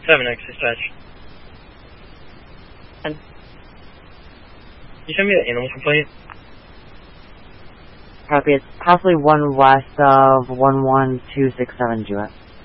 7X dispatch. And you send me the animal complaint? copy, it's possibly one west of 11267 Jewett.